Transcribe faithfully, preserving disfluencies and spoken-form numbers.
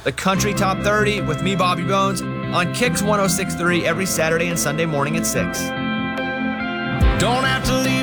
the Country Top thirty with me, Bobby Bones, on Kicks one oh six point three every Saturday and Sunday morning at six. Don't have to leave